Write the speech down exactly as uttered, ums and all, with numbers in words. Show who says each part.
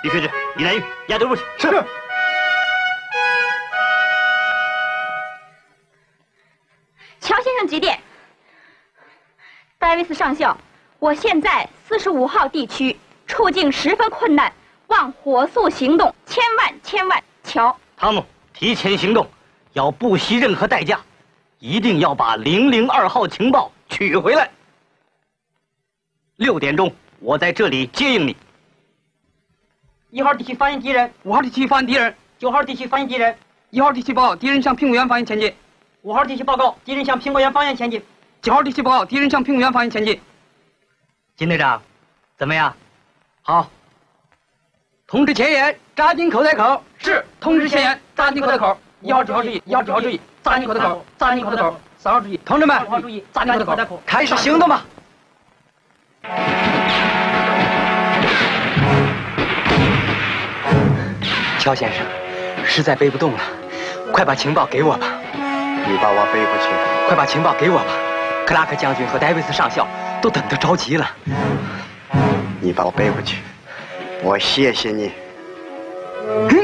Speaker 1: 李学志、李南玉押队入去。
Speaker 2: 是。
Speaker 3: 乔先生几点？戴维斯上校，我现在四十五号地区，处境十分困难，望火速行动，千万千万。乔，
Speaker 1: 汤姆，提前行动，要不惜任何代价，一定要把零零二号情报取回来。六点钟，我在这里接应你。
Speaker 4: 一号地区发现敌人，
Speaker 2: 五号地区发现敌人，
Speaker 4: 九号地区发现敌人，
Speaker 2: 一号地区报告敌人向苹果园方向前进，
Speaker 4: 五号地区报告敌人向苹果园方向前进，
Speaker 2: 九号地区报告敌人向苹果园方向前进。
Speaker 1: 金队长，怎么样？好。
Speaker 2: 通知前沿，扎进口袋口。是。通知前沿，扎进口袋口。一号、九号注意，一号、九号注意，扎进口袋口，扎进口袋口。三号注意，同志们，
Speaker 4: 二号注意，扎进口袋口。
Speaker 2: 开始行动吧。乔先生，实在背不动了，快把情报给我吧。
Speaker 5: 你把我背过去。
Speaker 2: 快把情报给我吧，克拉克将军和戴维斯上校都等得着急了。
Speaker 5: 你把我背过去，我谢谢你。
Speaker 2: 嗯